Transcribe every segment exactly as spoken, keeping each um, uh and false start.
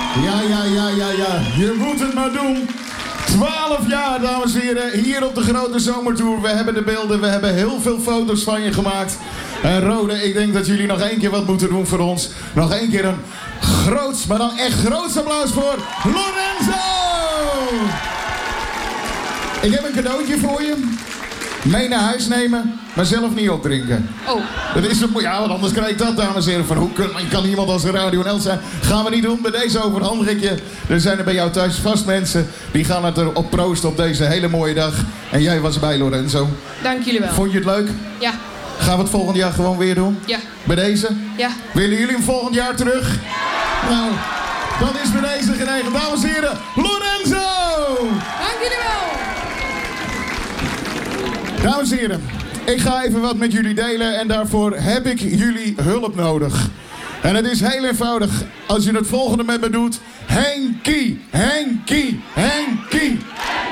Ja, ja, ja, ja, ja. Je moet het maar doen. twaalf jaar, dames en heren, hier op de grote zomertour. We hebben de beelden, we hebben heel veel foto's van je gemaakt. En Rode, ik denk dat jullie nog één keer wat moeten doen voor ons. Nog één keer een groots, maar dan echt groots applaus voor Lorenzo! Ik heb een cadeautje voor je. Mee naar huis nemen, maar zelf niet opdrinken. Oh. Dat is het, ja, want anders krijg ik dat, dames en heren. Van hoe kan, kan iemand als een Radio N L zijn? Gaan we niet doen. Bij deze overhandig ik je. Er zijn er bij jou thuis vast mensen die gaan het erop proosten op deze hele mooie dag. En jij was bij, Lorenzo. Dank jullie wel. Vond je het leuk? Ja. Gaan we het volgend jaar gewoon weer doen? Ja. Bij deze? Ja. Willen jullie hem volgend jaar terug? Ja. Nou, dat is bij deze geregeld. Dames en heren, Lorenzo! Dank jullie wel. Dames en heren, ik ga even wat met jullie delen en daarvoor heb ik jullie hulp nodig. En het is heel eenvoudig. Als je het volgende met me doet. Henkie, Henkie, Henkie.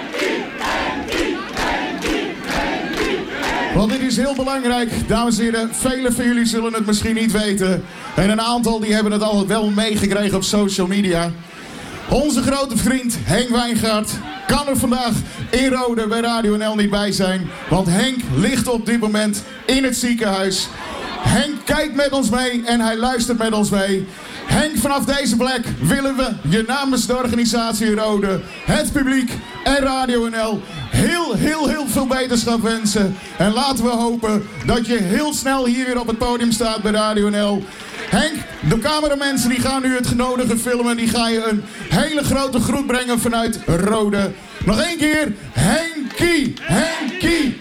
Want dit is heel belangrijk, dames en heren. Velen van jullie zullen het misschien niet weten. En een aantal die hebben het al wel meegekregen op social media. Onze grote vriend Henk Wijngaard kan er vandaag in Rode bij Radio N L niet bij zijn. Want Henk ligt op dit moment in het ziekenhuis. Henk kijkt met ons mee en hij luistert met ons mee. Henk, vanaf deze plek willen we je namens de organisatie Rode, het publiek en Radio N L heel, heel, heel veel beterschap wensen. En laten we hopen dat je heel snel hier weer op het podium staat bij Radio N L. Henk, de cameramensen die gaan nu het genodigde filmen. Die gaan je een hele grote groet brengen vanuit Rode. Nog één keer, Henkie, Henkie.